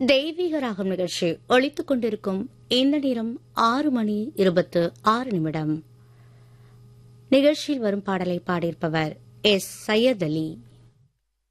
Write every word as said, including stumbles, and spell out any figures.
தெய்வீக ராகம் நிகழ்ச்சி ஒலித்துக் கொண்டிருக்கும் இந்த நேரம் ஆறு மணி இருபத்து ஆறு நிமிடம். நிகழ்ச்சியில் வரும் பாடலை பாடியிருப்பவர் எஸ் சையத் அலி.